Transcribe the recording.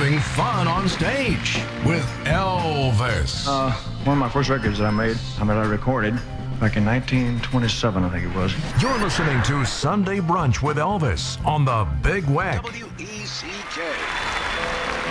having fun on stage with Elvis. One of my first records that I recorded back in 1927, I think it was. You're listening to Sunday Brunch with Elvis on the Big Wack. WECK.